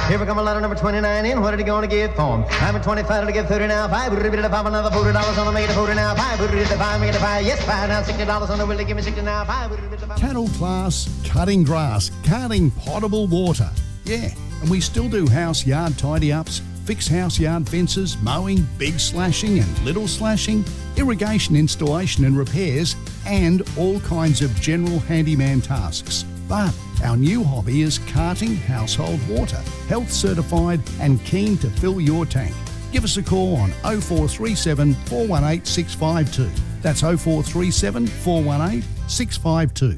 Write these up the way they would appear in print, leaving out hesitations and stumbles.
Here we come a letter number 29 in. What are you going to get for him? I'm at 25 to get 30 now. $5, another $40 on the make it 40 now. $5, make it 5. Yes, 5 now. $60 on the will they give me 60 now. $5. Cattle Class Cutting Grass, carting potable water. Yeah, and we still do house yard tidy-ups, fix house yard fences, mowing, big slashing and little slashing, irrigation installation and repairs, and all kinds of general handyman tasks. But our new hobby is carting household water, health certified and keen to fill your tank. Give us a call on 0437 418 652. That's 0437 418 652.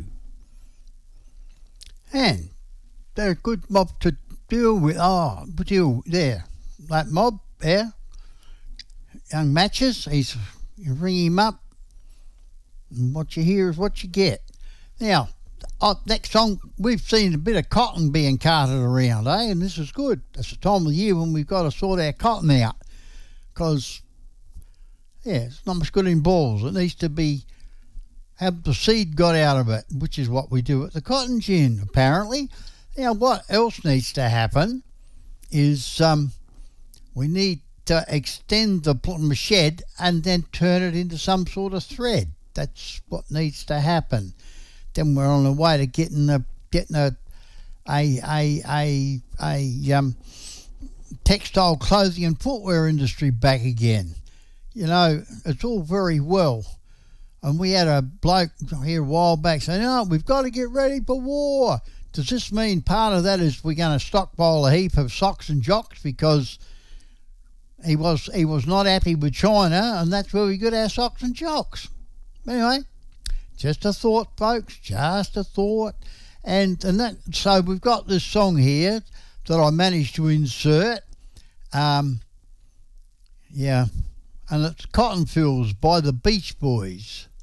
And they're a good mob to deal with. Deal there. That mob there. Young Matches, you ring him up, and what you hear is what you get. Now, next song, we've seen a bit of cotton being carted around, and this is good. That's the time of the year when we've got to sort our cotton out, because, it's not much good in balls. It needs to have the seed got out of it, which is what we do at the cotton gin, apparently. Now, what else needs to happen is we need to extend the shed and then turn it into some sort of thread. That's what needs to happen. Then we're on the way to getting a textile clothing and footwear industry back again. You know, it's all very well. And we had a bloke here a while back saying, "No, we've got to get ready for war." Does this mean part of that is we're going to stockpile a heap of socks and jocks because he was not happy with China, and that's where we got our socks and jocks? Anyway, just a thought, folks, just a thought. And that, so we've got this song here that I managed to insert. And it's Cotton Fields by the Beach Boys.